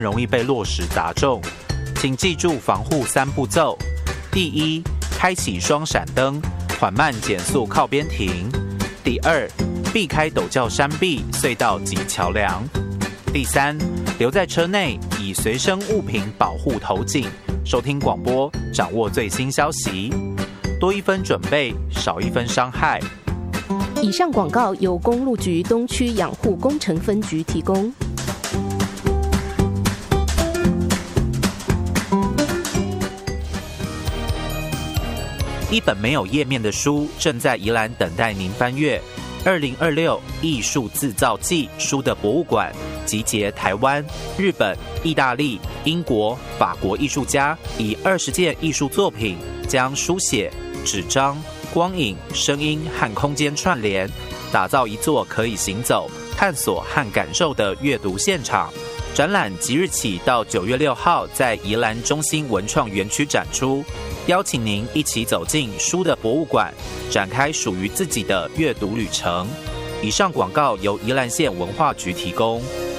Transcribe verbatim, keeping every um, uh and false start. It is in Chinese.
容易被落石砸中，请记住防护三步骤：第一，开启双闪灯，缓慢减速靠边停；第二，避开陡峭山壁、隧道及桥梁；第三，留在车内，以随身物品保护头颈。收听广播，掌握最新消息，多一分准备，少一分伤害。 以上广告由公路局东区养护工程分局提供。 一本没有页面的书正在宜兰等待您翻阅。二零二六艺术自造季书的博物馆集结台湾、日本、意大利、英国、法国艺术家，以二十件艺术作品，将书写、纸张、光影、声音和空间串联，打造一座可以行走、探索和感受的阅读现场。展览即日起到九月六号在宜兰中心文创园区展出，邀请您一起走进书的博物馆，展开属于自己的阅读旅程。以上广告由宜兰县文化局提供。